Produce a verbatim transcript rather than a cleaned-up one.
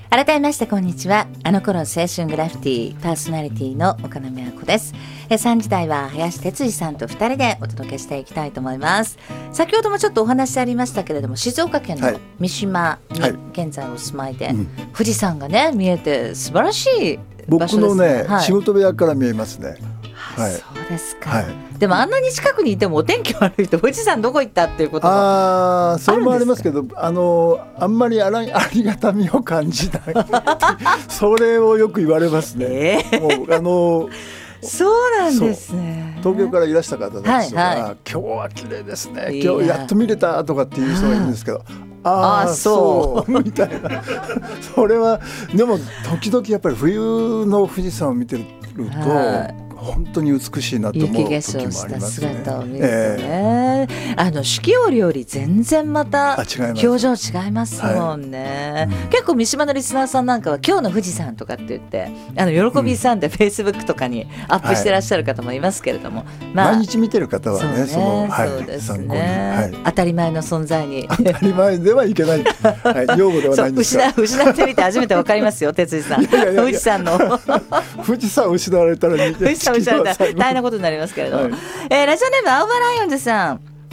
改めましてこんにちは。あの頃の青春グラフィティパーソナリティの岡野美和子です。えさんじ台は林哲司さんとふたりでお届けしていきたいと思います。先ほどもちょっとお話ありましたけれども、静岡県の三島に現在お住まいで、はいうん、富士山がね見えて素晴らしい場所ですね。 僕のね、はい、仕事部屋から見えますね。 はい、そうですか、はい、でもあんなに近くにいてもお天気悪いと富士山どこ行ったっていうこともああそれもありますけど、あのあんまりあらありがたみを感じないそれをよく言われますね、えー、もうあのそうなんですね。 東京からいらした方たちとか、はいはい、今日は綺麗ですね、今日やっと見れたとかっていう人がいるんですけど、ああそうみたいなそれはでも時々やっぱり冬の富士山を見てると、はい本当に美しいなと思う時もありますね。 雪化粧した姿を見るとね、えー、あの四季折より全然また表情違いますもんね、はいうん、結構三島のリスナーさんなんかは今日の富士山とかって言ってあの喜びさんでフェイスブックとかにアップしてらっしゃる方もいますけれども、 はいまあ、毎日見てる方はねその、はい、 そうですね、はい、当たり前の存在に当たり前ではいけない、はい、用語ではないんですが失, 失ってみて初めて分かりますよ哲司さん。いやいやいや富士山の富士山失われたら見て大変なことになりますけれども、はいえー、ラジオネーム青葉ライオンズさん、